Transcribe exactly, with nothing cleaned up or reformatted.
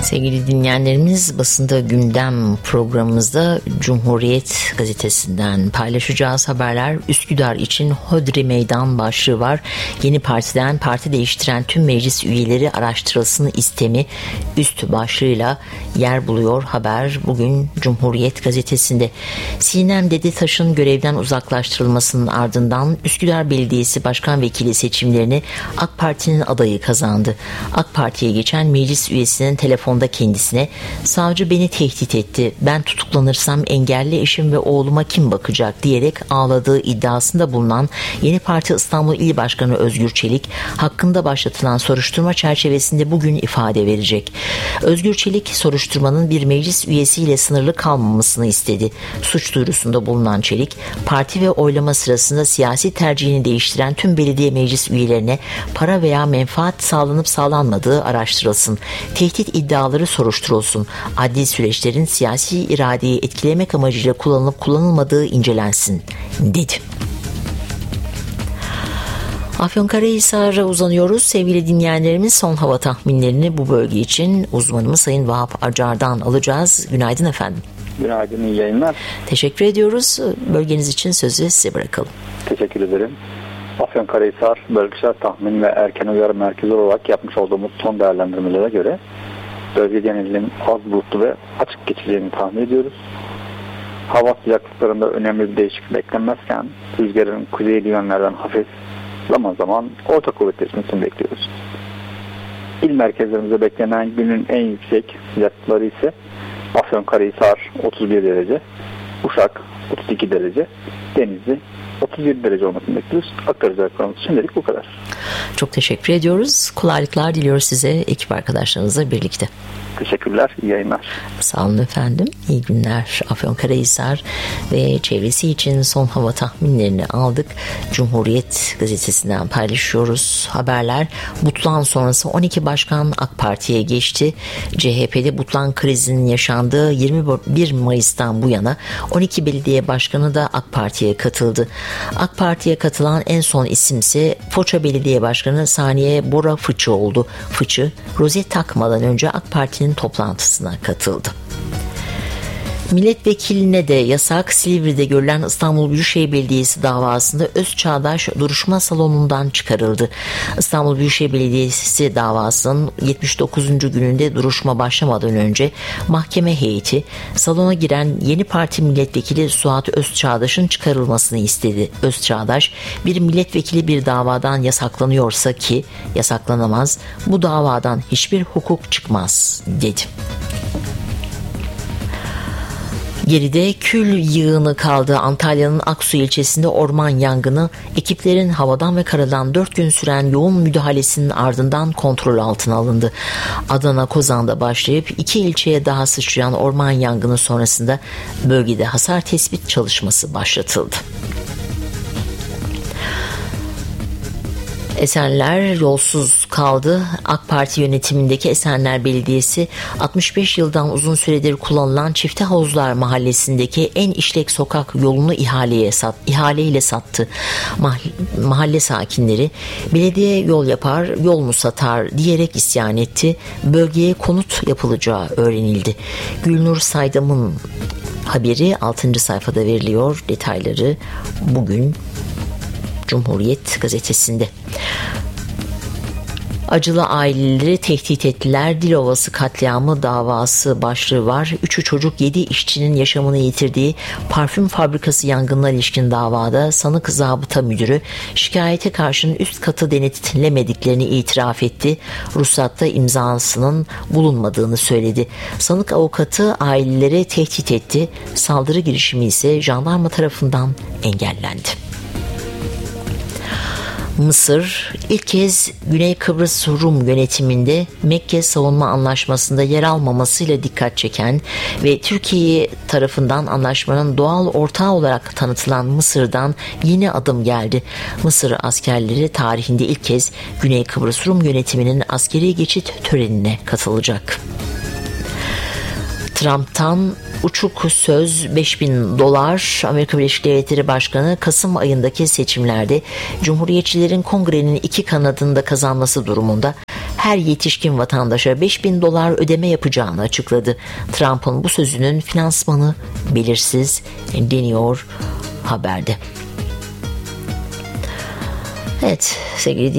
Sevgili dinleyenlerimiz, basında gündem programımızda Cumhuriyet gazetesinden paylaşacağız haberler. Üsküdar için Hodri Meydan başlığı var. Yeni partiden parti değiştiren tüm meclis üyeleri araştırılsın istemi üst başlığıyla yer buluyor haber bugün Cumhuriyet gazetesinde. Sinem Dedetaş'ın görevden uzaklaştırılmasının ardından Üsküdar Belediyesi Başkan Vekili seçimlerini AK Parti'nin adayı kazandı. AK Parti'ye geçen meclis üyesinin telefonda kendisine "Savcı beni tehdit etti. Ben tutuklanırsam engelli eşim ve oğluma kim bakacak?" diyerek ağladığı iddiasında bulunan Yeni Parti İstanbul İl Başkanı Özgür Çelik hakkında başlatılan soruşturma çerçevesinde bugün ifade verecek. Özgür Çelik soruşturmanın bir meclis üyesiyle sınırlı kalmamasını istedi. Suç duyurusunda bulunan Çelik, parti ve oylama sırasında siyasi tercihini değiştiren tüm belediye meclis üyelerine para veya menfaat sağlanıp sağlanmadığı araştırılsın. Tehdit iddiaları soruşturulsun. Adli süreçlerin siyasi iradeyi etkilemek amacıyla kullanılıp kullanılmadığı incelensin dedi. Afyonkarahisar'a uzanıyoruz. Sevgili dinleyenlerimiz, son hava tahminlerini bu bölge için uzmanımız Sayın Vahap Acar'dan alacağız. Günaydın efendim. Günaydın, iyi yayınlar. Teşekkür ediyoruz. Bölgeniz için sözü size bırakalım. Teşekkür ederim. Afyonkarahisar Bölgesel Tahmin ve Erken Uyarı Merkezi olarak yapmış olduğumuz son değerlendirmelere göre bölge genelinin az bulutlu ve açık geçeceğini tahmin ediyoruz. Hava sıcaklıklarında önemli bir değişiklik beklenmezken rüzgarın kuzeyli yönlerden hafif, zaman zaman orta kuvvetleşmesini bekliyoruz. İl merkezlerimizde beklenen günün en yüksek sıcaklıkları ise Afyonkarahisar otuz bir derece, Uşak otuz iki derece, Denizli otuz yedi derece olmasını bekliyoruz. Aktaracaklarımız şimdilik bu kadar. Çok teşekkür ediyoruz. Kolaylıklar diliyoruz size, ekip arkadaşlarınızla birlikte. Teşekkürler, iyi yayınlar. Sağ olun efendim. İyi günler. Afyonkarahisar ve çevresi için son hava tahminlerini aldık. Cumhuriyet gazetesinden paylaşıyoruz haberler. Butlan sonrası on iki başkan AK Parti'ye geçti. C H P'de Butlan krizinin yaşandığı yirmi bir Mayıs'tan bu yana on iki belediye başkanı da AK Parti'ye katıldı. AK Parti'ye katılan en son isimse Foça Belediye Başkanı Saniye Bora Fıçı oldu. Fıçı, rozet takmadan önce AK Parti'nin toplantısına katıldı. Milletvekiline de yasak. Silivri'de görülen İstanbul Büyükşehir Belediyesi davasında Özçağdaş duruşma salonundan çıkarıldı. İstanbul Büyükşehir Belediyesi davasının yetmiş dokuzuncu gününde duruşma başlamadan önce mahkeme heyeti salona giren Yeni Parti milletvekili Suat Özçağdaş'ın çıkarılmasını istedi. Özçağdaş, bir milletvekili bir davadan yasaklanıyorsa ki yasaklanamaz, bu davadan hiçbir hukuk çıkmaz dedi. Geride kül yığını kaldı. Antalya'nın Aksu ilçesinde orman yangını ekiplerin havadan ve karadan dört gün süren yoğun müdahalesinin ardından kontrol altına alındı. Adana Kozan'da başlayıp iki ilçeye daha sıçrayan orman yangını sonrasında bölgede hasar tespit çalışması başlatıldı. Esenler yolsuz kaldı. AK Parti yönetimindeki Esenler Belediyesi altmış beş yıldan uzun süredir kullanılan Çifte Havuzlar Mahallesi'ndeki en işlek sokak yolunu ihaleye sat, ihaleyle sattı. Mahalle sakinleri belediye yol yapar, yol mu satar diyerek isyan etti. Bölgeye konut yapılacağı öğrenildi. Gülnur Saydam'ın haberi altıncı sayfada veriliyor. Detayları bugün Cumhuriyet gazetesinde. Acılı aileleri tehdit ettiler. Dilovası katliamı davası başlığı var. Üçü çocuk, yedi işçinin yaşamını yitirdiği parfüm fabrikası yangınına ilişkin davada sanık zabıta müdürü şikayete karşın üst katı denetlemediklerini itiraf etti. Ruhsatta imzasının bulunmadığını söyledi. Sanık avukatı aileleri tehdit etti. Saldırı girişimi ise jandarma tarafından engellendi. Mısır ilk kez Güney Kıbrıs Rum yönetiminde Mekke Savunma Anlaşması'nda yer almamasıyla dikkat çeken ve Türkiye tarafından anlaşmanın doğal ortağı olarak tanıtılan Mısır'dan yeni adım geldi. Mısır askerleri tarihinde ilk kez Güney Kıbrıs Rum yönetiminin askeri geçit törenine katılacak. Trump'tan uçuk söz beş bin dolar. Amerika Birleşik Devletleri Başkanı Kasım ayındaki seçimlerde Cumhuriyetçilerin kongrenin iki kanadını da kazanması durumunda her yetişkin vatandaşa beş bin dolar ödeme yapacağını açıkladı. Trump'ın bu sözünün finansmanı belirsiz deniyor haberde. Evet sevgili